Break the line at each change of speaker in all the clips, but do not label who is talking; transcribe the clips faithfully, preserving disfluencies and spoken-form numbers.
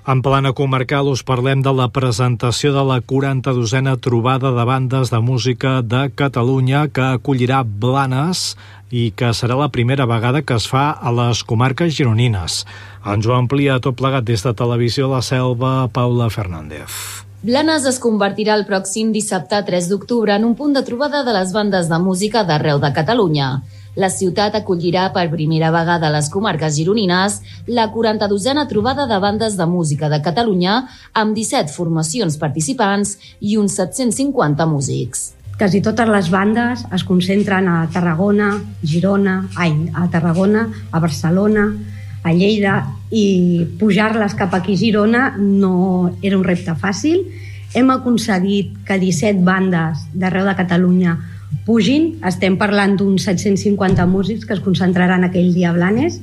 En plana comarcal us parlem de la presentació de la quaranta-dosena trobada de bandes de música de Catalunya que acollirà Blanes i que serà la primera vegada que es fa a les comarques gironines. Ens ho amplia tot plegat des de Televisió La Selva, Paula Fernández.
Blanes es convertirà el pròxim dissabte tres d'octubre en un punt de trobada de les bandes de música d'arreu de Catalunya. La ciutat acollirà per primera vegada a les comarques gironines la quaranta-dosena trobada de bandes de música de Catalunya amb disset formacions participants i uns set-cents cinquanta músics.
Quasi totes les bandes es concentren a Tarragona, Girona, ai, a Tarragona, a Barcelona, a Lleida, i pujar-les cap aquí a Girona no era un repte fàcil. Hem aconseguit que disset bandes d'arreu de Catalunya pugin. Estem parlant d'uns set-cents cinquanta músics que es concentraran aquell dia a Blanes.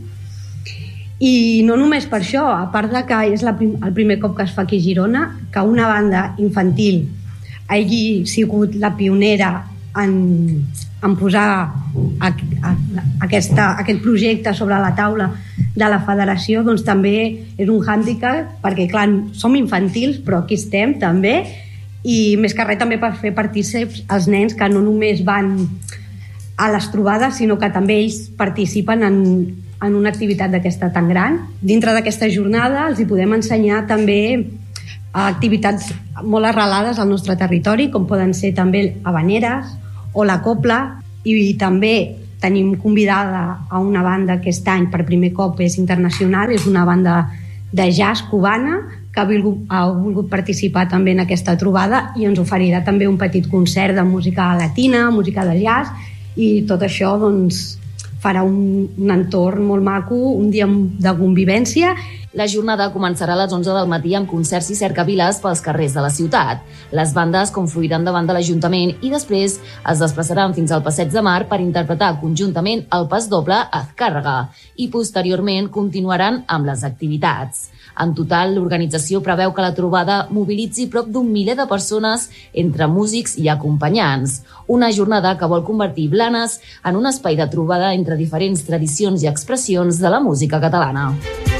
I no només per això, a part de que és la prim- el primer cop que es fa aquí a Girona, que una banda infantil hagi sigut la pionera en, en posar a, a, aquesta, aquest projecte sobre la taula de la federació, doncs també és un hàndicap, perquè clar, som infantils, però aquí estem també, i més que res també per fer partícips els nens que no només van a les trobades, sinó que també ells participen en, en una activitat d'aquesta tan gran. Dintre d'aquesta jornada els hi podem ensenyar també activitats molt arrelades al nostre territori, com poden ser també habaneres o la copla, i també tenim convidada a una banda que aquest any per primer cop és internacional, és una banda de jazz cubana que ha volgut, ha volgut participar també en aquesta trobada i ens oferirà també un petit concert de música latina, música de jazz, i tot això doncs, farà un, un entorn molt maco, un dia de convivència.
La jornada començarà a les onze del matí amb concerts i cercaviles pels carrers de la ciutat. Les bandes confluiran davant de l'Ajuntament i després es desplaçaran fins al Passeig de Mar per interpretar conjuntament el pas doble Azcárraga i posteriorment continuaran amb les activitats. En total, l'organització preveu que la trobada mobilitzi prop d'un miler de persones entre músics i acompanyants. Una jornada que vol convertir Blanes en un espai de trobada entre diferents tradicions i expressions de la música catalana.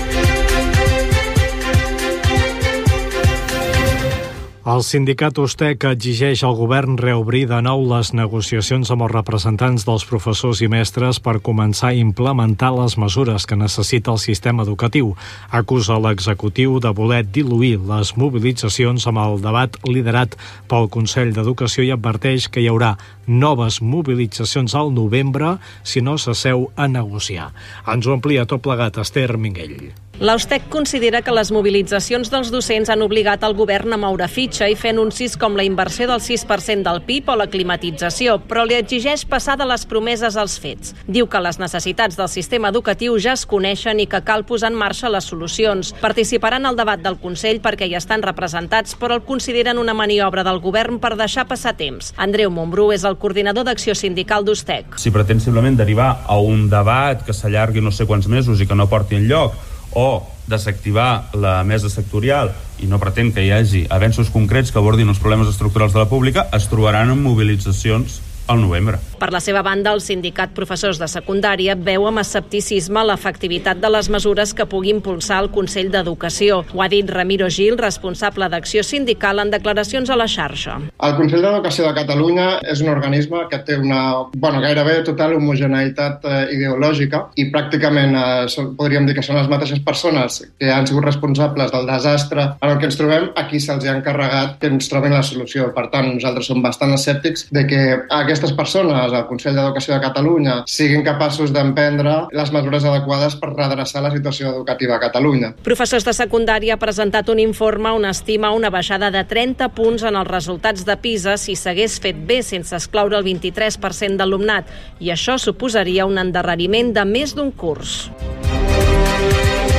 El sindicat USTEC exigeix al govern reobrir de nou les negociacions amb els representants dels professors i mestres per començar a implementar les mesures que necessita el sistema educatiu. Acusa l'executiu de voler diluir les mobilitzacions amb el debat liderat pel Consell d'Educació i adverteix que hi haurà noves mobilitzacions al novembre si no s'asseu a negociar. Ens ho amplia tot plegat Esther Minguell.
L'USTEC considera que les mobilitzacions dels docents han obligat el govern a moure fitxa i fer anuncis com la inversió del sis per cent del P I B o la climatització, però li exigeix passar de les promeses als fets. Diu que les necessitats del sistema educatiu ja es coneixen i que cal posar en marxa les solucions. Participaran al debat del Consell perquè hi estan representats, però el consideren una maniobra del govern per deixar passar temps. Andreu Montbrú és el coordinador d'acció sindical d'USTEC.
Si pretén simplement derivar a un debat que s'allargui no sé quants mesos i que no porti enlloc, o desactivar la mesa sectorial i no pretén que hi hagi avenços concrets que abordin els problemes estructurals de la pública, es trobaran en mobilitzacions al novembre.
Per la seva banda, el sindicat professors de secundària veu amb escepticisme l'efectivitat de les mesures que pugui impulsar el Consell d'Educació. Ho ha dit Ramiro Gil, responsable d'acció sindical, en declaracions a la xarxa.
El Consell d'Educació de Catalunya és un organisme que té una bueno, gairebé total homogeneïtat eh, ideològica i pràcticament eh, podríem dir que són les mateixes persones que han sigut responsables del desastre en el que ens trobem, aquí se'ls ha encarregat que ens trobin la solució. Per tant, nosaltres som bastant escèptics de que aquestes persones al Consell d'Educació de Catalunya siguin capaços d'emprendre les mesures adequades per redreçar la situació educativa a Catalunya.
Professors de secundària ha presentat un informe on estima una baixada de trenta punts en els resultats de PISA si s'hagués fet bé sense excloure el vint-i-tres per cent d'alumnat, i això suposaria un endarreriment de més d'un curs.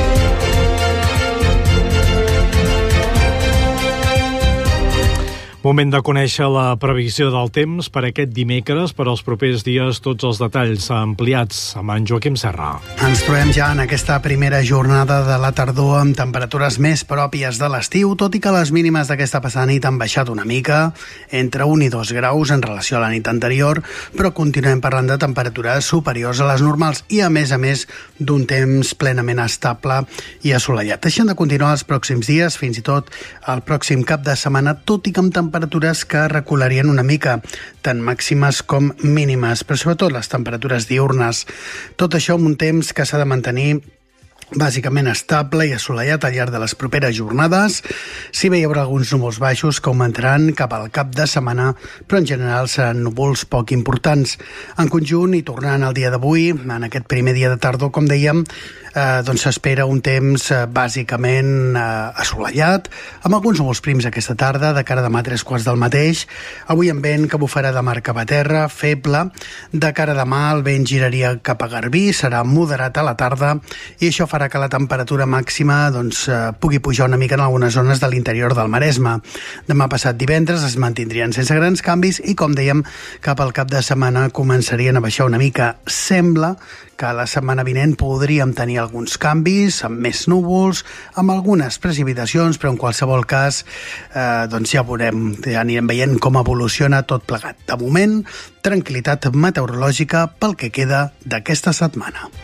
Moment Moment de conèixer la previsió del temps per aquest dimecres, per als propers dies, tots els detalls ampliats amb en Joaquim Serra.
Ens trobem ja en aquesta primera jornada de la tardor amb temperatures més pròpies de l'estiu, tot i que les mínimes d'aquesta passada nit han baixat una mica, entre un i dos graus en relació a la nit anterior, però continuem parlant de temperatures superiors a les normals i, a més a més, d'un temps plenament estable i assolellat. Deixen de continuar els pròxims dies, fins i tot el pròxim cap de setmana, tot i que amb temperatures que recularien una mica, tant màximes com mínimes, però sobretot les temperatures diürnes. Tot això amb un temps que s'ha de mantenir bàsicament estable i assolellat al llarg de les properes jornades. Sí bé hi haurà alguns núvols baixos que augmentaran cap al cap de setmana, però en general seran núvols poc importants. En conjunt, i tornant al dia d'avui, en aquest primer dia de tardor, com dèiem, eh, doncs s'espera un temps eh, bàsicament eh, assolellat, amb alguns núvols prims aquesta tarda, de cara a demà a tres quarts del mateix. Avui amb vent que bufarà de mar cap a terra, feble. De cara a demà el vent giraria cap a Garbí, serà moderat a la tarda, i això farà que la temperatura màxima doncs, eh, pugui pujar una mica en algunes zones de l'interior del Maresme. Demà passat divendres es mantindrien sense grans canvis i, com dèiem, cap al cap de setmana començarien a baixar una mica. Sembla que la setmana vinent podríem tenir alguns canvis, amb més núvols, amb algunes precipitacions, però en qualsevol cas eh, doncs ja veurem, ja anirem veient com evoluciona tot plegat. De moment, tranquil·litat meteorològica pel que queda d'aquesta setmana.